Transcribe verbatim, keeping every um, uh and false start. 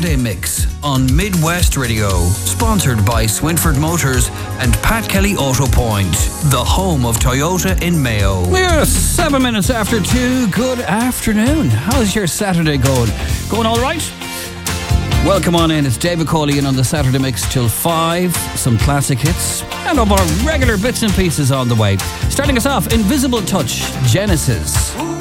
Saturday Mix on Midwest Radio, sponsored by Swinford Motors and Pat Kelly Auto Point, the home of Toyota in Mayo. We're seven minutes after two. Good afternoon. How's your Saturday going? Going all right? Welcome on in. It's David Cawley in on the Saturday Mix till five. Some classic hits and all our regular bits and pieces on the way. Starting us off, Invisible Touch, Genesis.